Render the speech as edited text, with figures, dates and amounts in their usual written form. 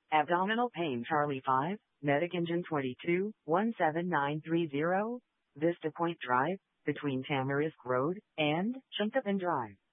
Abdominal pain Charlie 5, Medic Engine 22, 17930, Vista Point Drive, between Tamarisk Road and Chuntapin Drive.